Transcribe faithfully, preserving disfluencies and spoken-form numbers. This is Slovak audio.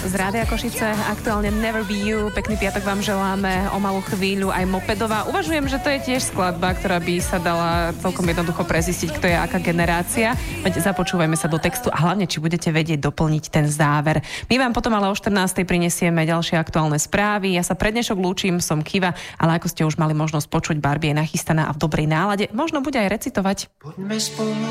Z Rádia Košice, aktuálne Never Be You. Pekný piatok vám želáme, o malú chvíľu aj Mopedová. Uvažujem, že to je tiež skladba, ktorá by sa dala celkom jednoducho prezistiť, kto je aká generácia. Veď započúvajme sa do textu a hlavne, či budete vedieť doplniť ten záver. My vám potom ale o štrnástej prinesieme ďalšie aktuálne správy. Ja sa pre dnešok lúčim, som Kiva, ale ako ste už mali možnosť počuť, Barbie je nachystaná a v dobrej nálade. Možno bude aj recitovať. Poďme spolu